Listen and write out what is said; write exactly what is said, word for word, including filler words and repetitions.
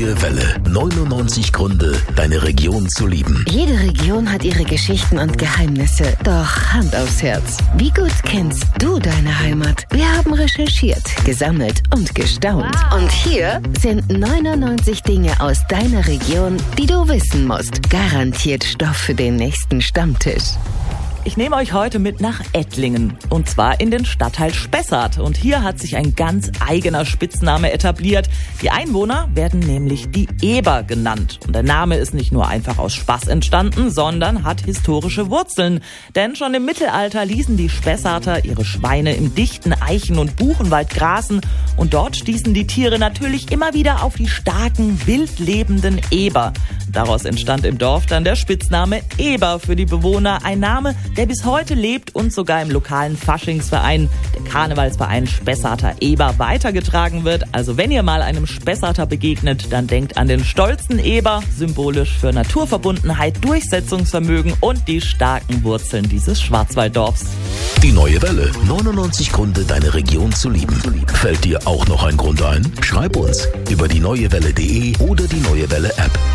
neue Welle. neunundneunzig Gründe, deine Region zu lieben. Jede Region hat ihre Geschichten und Geheimnisse. Doch Hand aufs Herz. Wie gut kennst du deine Heimat? Wir haben recherchiert, gesammelt und gestaunt. Wow. Und hier sind neunundneunzig Dinge aus deiner Region, die du wissen musst. Garantiert Stoff für den nächsten Stammtisch. Ich nehme euch heute mit nach Ettlingen, und zwar in den Stadtteil Spessart. Und hier hat sich ein ganz eigener Spitzname etabliert. Die Einwohner werden nämlich die Eber genannt. Und der Name ist nicht nur einfach aus Spaß entstanden, sondern hat historische Wurzeln. Denn schon im Mittelalter ließen die Spessarter ihre Schweine im dichten Eichen- und Buchenwald grasen. Und dort stießen die Tiere natürlich immer wieder auf die starken, wild lebenden Eber. Daraus entstand im Dorf dann der Spitzname Eber für die Bewohner. Ein Name, der bis heute lebt und sogar im lokalen Faschingsverein, der Karnevalsverein Spessarter Eber, weitergetragen wird. Also wenn ihr mal einem Spessarter begegnet, dann denkt an den stolzen Eber, symbolisch für Naturverbundenheit, Durchsetzungsvermögen und die starken Wurzeln dieses Schwarzwalddorfs. Die neue Welle. neunundneunzig Gründe, deine Region zu lieben. Fällt dir auch noch ein Grund ein? Schreib uns über die neue welle punkt de oder die Neue Welle App.